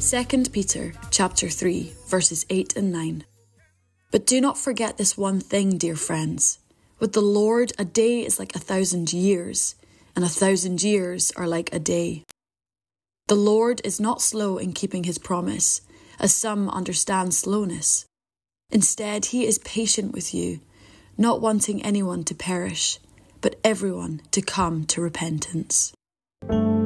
2 Peter chapter 3, verses 8 and 9. But do not forget this one thing, dear friends. With the Lord, a day is like 1,000 years, and 1,000 years are like a day. The Lord is not slow in keeping his promise, as some understand slowness. Instead, he is patient with you, not wanting anyone to perish, but everyone to come to repentance.